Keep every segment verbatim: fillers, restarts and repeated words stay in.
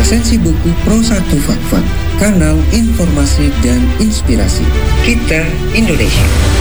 Resensi buku Pro satu Fakfak, kanal informasi dan inspirasi. Kita Indonesia.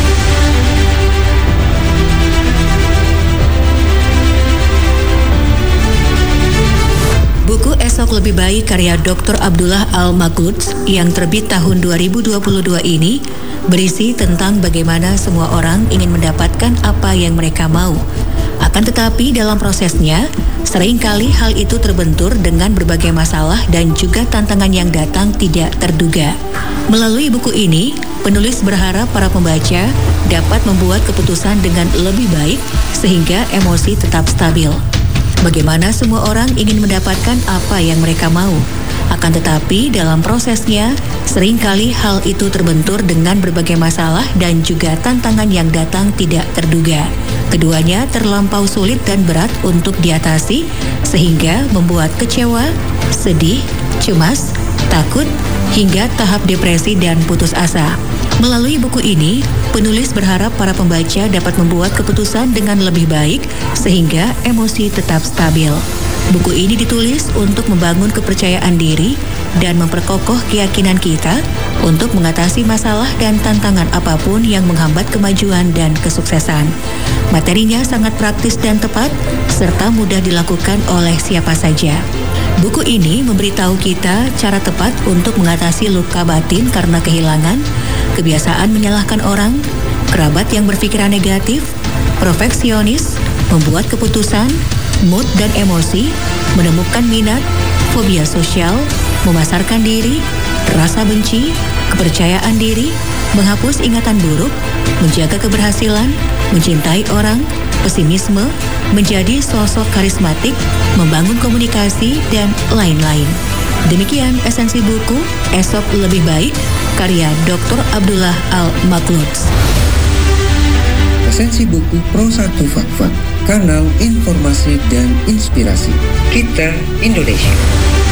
Buku Esok Lebih Baik karya doktor Abdullah Al-Maghloud yang terbit tahun dua ribu dua puluh dua ini berisi tentang bagaimana semua orang ingin mendapatkan apa yang mereka mau. Akan tetapi dalam prosesnya, seringkali hal itu terbentur dengan berbagai masalah dan juga tantangan yang datang tidak terduga. Melalui buku ini, penulis berharap para pembaca dapat membuat keputusan dengan lebih baik sehingga emosi tetap stabil. Bagaimana semua orang ingin mendapatkan apa yang mereka mau. Akan tetapi dalam prosesnya, seringkali hal itu terbentur dengan berbagai masalah dan juga tantangan yang datang tidak terduga. Keduanya terlampau sulit dan berat untuk diatasi, sehingga membuat kecewa, sedih, cemas, takut, hingga tahap depresi dan putus asa. Melalui buku ini, penulis berharap para pembaca dapat membuat keputusan dengan lebih baik sehingga emosi tetap stabil. Buku ini ditulis untuk membangun kepercayaan diri dan memperkokoh keyakinan kita untuk mengatasi masalah dan tantangan apapun yang menghambat kemajuan dan kesuksesan. Materinya sangat praktis dan tepat, serta mudah dilakukan oleh siapa saja. Buku ini memberitahu kita cara tepat untuk mengatasi luka batin karena kehilangan, kebiasaan menyalahkan orang, kerabat yang berpikiran negatif, perfeksionis, membuat keputusan, mood dan emosi, menemukan minat, fobia sosial, memasarkan diri, rasa benci, kepercayaan diri, menghapus ingatan buruk, menjaga keberhasilan, mencintai orang, pesimisme, menjadi sosok karismatik, membangun komunikasi, dan lain-lain. Demikian esensi buku Esok Lebih Baik karya doktor Abdullah Al-Maghloud. Resensi buku Pro satu Fakfak, kanal informasi dan inspirasi. Kita Indonesia.